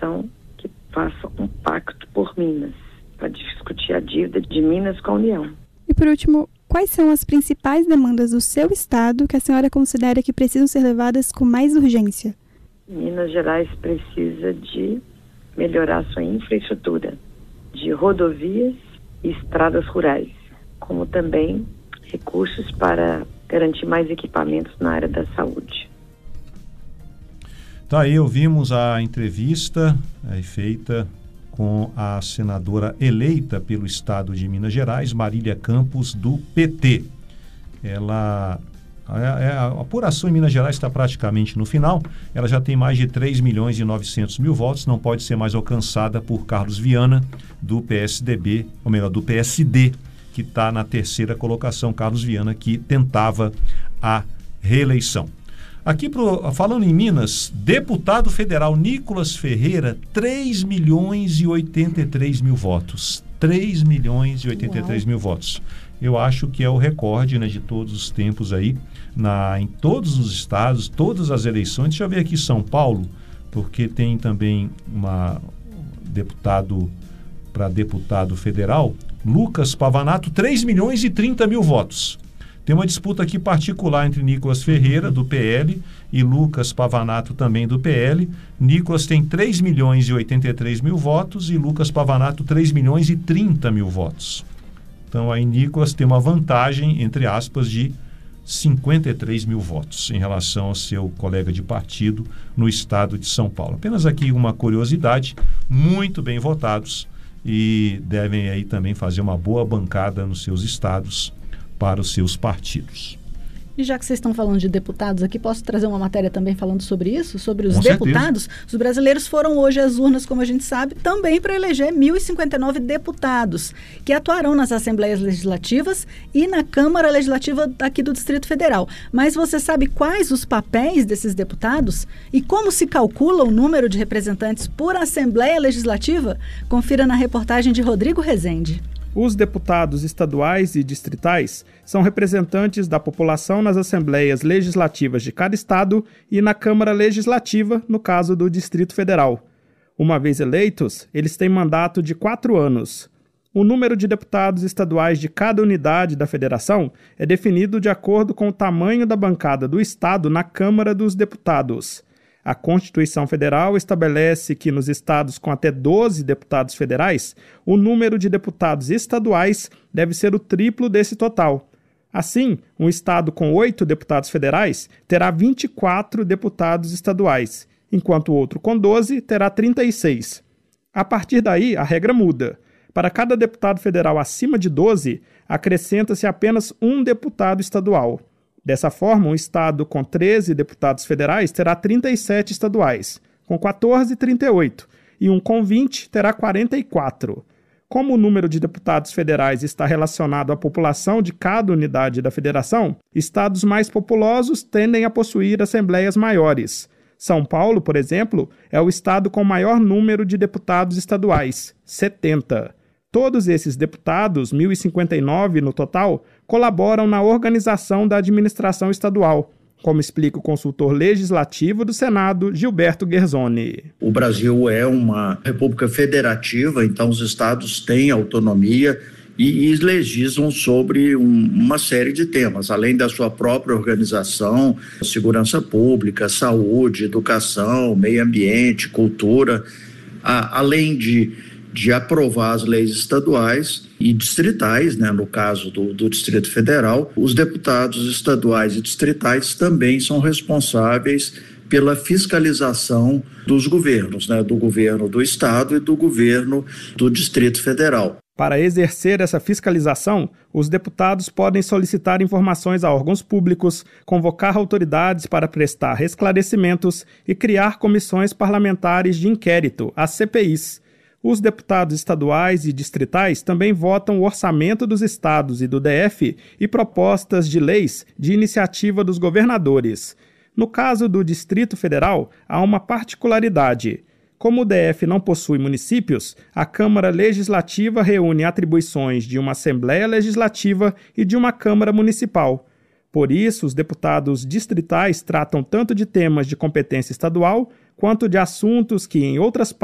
população que faça um pacto por Minas, para discutir a dívida de Minas com a União. E por último, quais são as principais demandas do seu estado que a senhora considera que precisam ser levadas com mais urgência? Minas Gerais precisa de melhorar sua infraestrutura de rodovias e estradas rurais, como também recursos para garantir mais equipamentos na área da saúde. Tá aí, ouvimos a entrevista feita com a senadora eleita pelo estado de Minas Gerais, Marília Campos, do PT. A apuração em Minas Gerais está praticamente no final. Ela já tem mais de 3.900.000 votos, não pode ser mais alcançada por Carlos Viana, do PSDB, ou melhor, do PSD, que está na terceira colocação. Carlos Viana, que tentava a reeleição. Aqui, falando em Minas, deputado federal Nicolas Ferreira, 3.083.000 votos. 3.083.000 votos. Eu acho que é o recorde, né, de todos os tempos aí, em todos os estados, todas as eleições. Deixa eu ver aqui São Paulo, porque tem também para deputado federal, Lucas Pavanato, 3.030.000 votos. Tem uma disputa aqui particular entre Nicolas Ferreira, do PL, e Lucas Pavanato, também do PL. Nicolas tem 3.083.000 votos e Lucas Pavanato 3.030.000 votos. Então aí Nicolas tem uma vantagem, entre aspas, de 53.000 votos em relação ao seu colega de partido no estado de São Paulo. Apenas aqui uma curiosidade, muito bem votados e devem aí também fazer uma boa bancada nos seus estados para os seus partidos. E já que vocês estão falando de deputados aqui, posso trazer uma matéria também falando sobre isso, sobre os Com deputados? certeza. Os brasileiros foram hoje às urnas, como a gente sabe, também para eleger 1.059 deputados, que atuarão nas Assembleias Legislativas e na Câmara Legislativa aqui do Distrito Federal. Mas você sabe quais os papéis desses deputados? E como se calcula o número de representantes por Assembleia Legislativa? Confira na reportagem de Rodrigo Rezende. Os deputados estaduais e distritais são representantes da população nas assembleias legislativas de cada estado e na Câmara Legislativa, no caso do Distrito Federal. Uma vez eleitos, eles têm mandato de 4 anos. O número de deputados estaduais de cada unidade da federação é definido de acordo com o tamanho da bancada do estado na Câmara dos Deputados. A Constituição Federal estabelece que nos estados com até 12 deputados federais, o número de deputados estaduais deve ser o triplo desse total. Assim, um estado com 8 deputados federais terá 24 deputados estaduais, enquanto o outro com 12 terá 36. A partir daí, a regra muda. Para cada deputado federal acima de 12, acrescenta-se apenas um deputado estadual. Dessa forma, um estado com 13 deputados federais terá 37 estaduais, com 14, 38, e um com 20 terá 44. Como o número de deputados federais está relacionado à população de cada unidade da federação, estados mais populosos tendem a possuir assembleias maiores. São Paulo, por exemplo, é o estado com maior número de deputados estaduais, 70. Todos esses deputados, 1.059 no total, colaboram na organização da administração estadual, como explica o consultor legislativo do Senado, Gilberto Guerzoni. O Brasil é uma república federativa, então os estados têm autonomia e legislam sobre uma série de temas, além da sua própria organização, segurança pública, saúde, educação, meio ambiente, cultura, além de aprovar as leis estaduais e distritais, né, no caso do Distrito Federal, os deputados estaduais e distritais também são responsáveis pela fiscalização dos governos, né, do governo do Estado e do governo do Distrito Federal. Para exercer essa fiscalização, os deputados podem solicitar informações a órgãos públicos, convocar autoridades para prestar esclarecimentos e criar comissões parlamentares de inquérito, as CPIs. Os deputados estaduais e distritais também votam o orçamento dos estados e do DF e propostas de leis de iniciativa dos governadores. No caso do Distrito Federal, há uma particularidade. Como o DF não possui municípios, a Câmara Legislativa reúne atribuições de uma Assembleia Legislativa e de uma Câmara Municipal. Por isso, os deputados distritais tratam tanto de temas de competência estadual quanto de assuntos que, em outras